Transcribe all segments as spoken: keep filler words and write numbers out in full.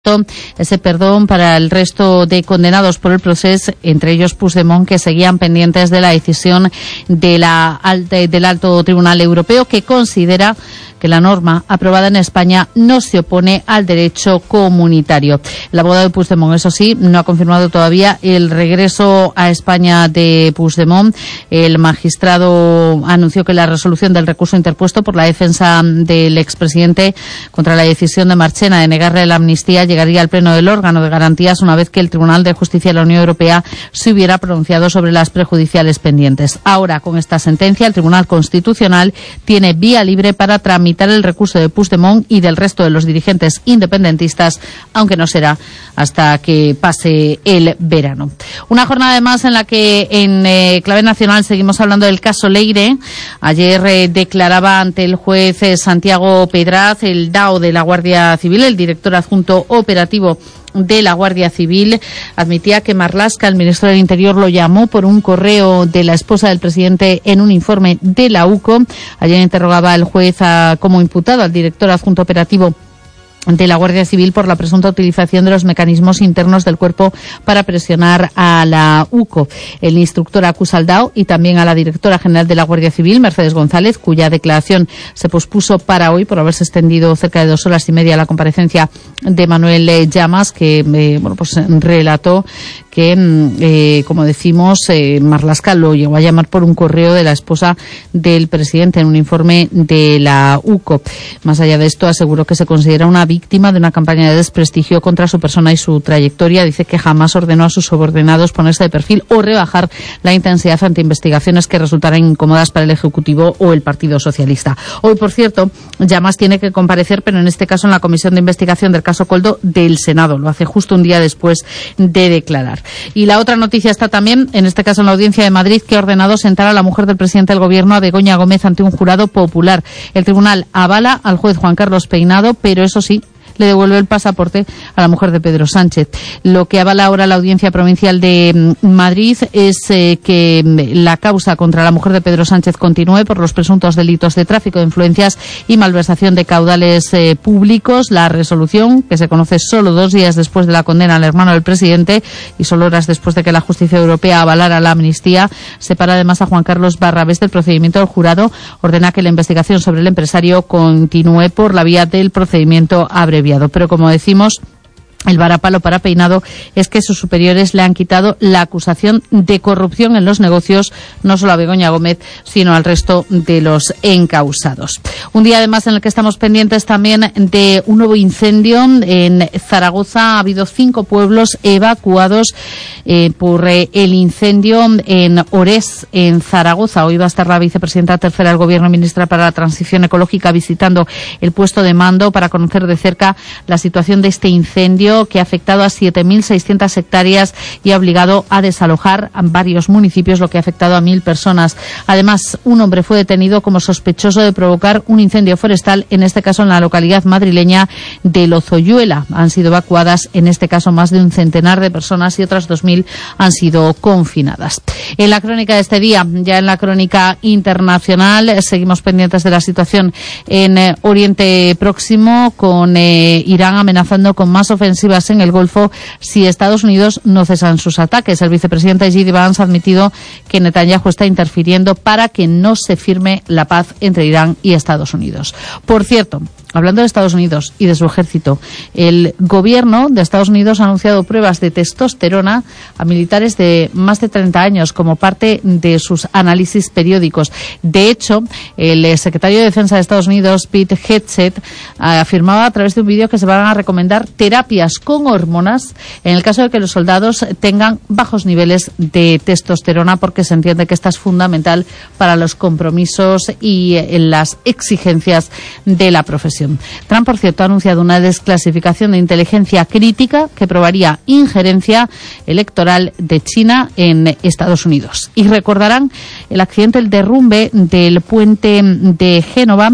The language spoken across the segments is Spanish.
ese perdón para el resto de condenados por el proceso, entre ellos Puigdemont, que seguían pendientes de la decisión de la alta, del Alto Tribunal Europeo, que considera que la norma aprobada en España no se opone al derecho comunitario. El abogado de Puigdemont, eso sí, no ha confirmado todavía el regreso a España de Puigdemont. El magistrado anunció que la resolución del recurso interpuesto por la defensa del expresidente contra la decisión de Marchena de negarle la amnistía llegaría al pleno del órgano de garantías una vez que el Tribunal de Justicia de la Unión Europea se hubiera pronunciado sobre las prejudiciales pendientes. Ahora, con esta sentencia, el Tribunal Constitucional tiene vía libre para tramitar el recurso de Puigdemont y del resto de los dirigentes independentistas, aunque no será hasta que pase el verano. Una jornada además en la que en eh, clave nacional seguimos hablando del caso Leire. Ayer eh, declaraba ante el juez eh, Santiago Pedraz, el D A O de la Guardia Civil, el director adjunto operativo de la Guardia Civil. Admitía que Marlaska, el ministro del Interior, lo llamó por un correo de la esposa del presidente en un informe de la U C O. Ayer interrogaba el juez a, como imputado al director adjunto operativo de la Guardia Civil por la presunta utilización de los mecanismos internos del cuerpo para presionar a la U C O. El instructor acusa al D A O y también a la directora general de la Guardia Civil, Mercedes González, cuya declaración se pospuso para hoy por haberse extendido cerca de dos horas y media la comparecencia de Manuel Llamas, que eh, bueno pues relató que, eh, como decimos, eh, Marlaska lo llegó a llamar por un correo de la esposa del presidente en un informe de la U C O. Más allá de esto, aseguró que se considera una víctima de una campaña de desprestigio contra su persona y su trayectoria. Dice que jamás ordenó a sus subordinados ponerse de perfil o rebajar la intensidad ante investigaciones que resultaran incómodas para el Ejecutivo o el Partido Socialista. Hoy, por cierto, Llamas tiene que comparecer, pero en este caso en la Comisión de Investigación del caso Coldo del Senado. Lo hace justo un día después de declarar. Y la otra noticia está también, en este caso en la Audiencia de Madrid, que ha ordenado sentar a la mujer del presidente del Gobierno, a Begoña Gómez, ante un jurado popular. El tribunal avala al juez Juan Carlos Peinado, pero eso sí, le devuelve el pasaporte a la mujer de Pedro Sánchez. Lo que avala ahora la Audiencia Provincial de Madrid es eh, que la causa contra la mujer de Pedro Sánchez continúe por los presuntos delitos de tráfico de influencias y malversación de caudales eh, públicos. La resolución, que se conoce solo dos días después de la condena al hermano del presidente y solo horas después de que la justicia europea avalara la amnistía, separa además a Juan Carlos Barrabés del procedimiento del jurado. Ordena que la investigación sobre el empresario continúe por la vía del procedimiento abreviado. Pero, como decimos, el varapalo para Peinado es que sus superiores le han quitado la acusación de corrupción en los negocios, no solo a Begoña Gómez, sino al resto de los encausados. Un día además en el que estamos pendientes también de un nuevo incendio en Zaragoza. Ha habido cinco pueblos evacuados eh, por eh, el incendio en Orés, en Zaragoza. Hoy va a estar la vicepresidenta tercera del Gobierno, ministra para la Transición Ecológica, visitando el puesto de mando para conocer de cerca la situación de este incendio, que ha afectado a siete mil seiscientas hectáreas y ha obligado a desalojar a varios municipios, lo que ha afectado a mil personas. Además, un hombre fue detenido como sospechoso de provocar un incendio forestal, en este caso en la localidad madrileña de Lozoyuela. Han sido evacuadas, en este caso, más de un centenar de personas y otras dos mil han sido confinadas. En la crónica de este día, ya en la crónica internacional, seguimos pendientes de la situación en eh, Oriente Próximo, con eh, Irán amenazando con más ofensivas en el Golfo si Estados Unidos no cesan sus ataques. El vicepresidente J D Vance ha admitido que Netanyahu está interfiriendo para que no se firme la paz entre Irán y Estados Unidos. Por cierto, hablando de Estados Unidos y de su ejército, el gobierno de Estados Unidos ha anunciado pruebas de testosterona a militares de más de treinta años como parte de sus análisis periódicos. De hecho, el secretario de Defensa de Estados Unidos, Pete Hegseth, afirmaba a través de un vídeo que se van a recomendar terapias con hormonas en el caso de que los soldados tengan bajos niveles de testosterona, porque se entiende que esta es fundamental para los compromisos y las exigencias de la profesión. Trump, por cierto, ha anunciado una desclasificación de inteligencia crítica que probaría injerencia electoral de China en Estados Unidos. Y recordarán el accidente, el derrumbe del puente de Génova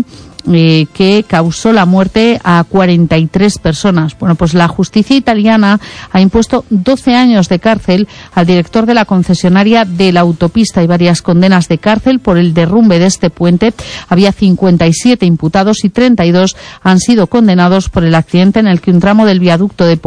eh, que causó la muerte a cuarenta y tres personas. Bueno, pues la justicia italiana ha impuesto doce años de cárcel al director de la concesionaria de la autopista y varias condenas de cárcel por el derrumbe de este puente. Había cincuenta y siete imputados y treinta y dos han sido condenados por el accidente en el que un tramo del viaducto de